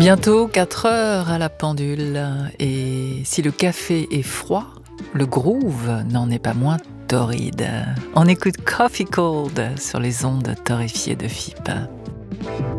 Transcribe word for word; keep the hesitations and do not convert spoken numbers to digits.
Bientôt quatre heures à la pendule, et si le café est froid, le groove n'en est pas moins torride. On écoute Coffee Cold sur les ondes torréfiées de F I P.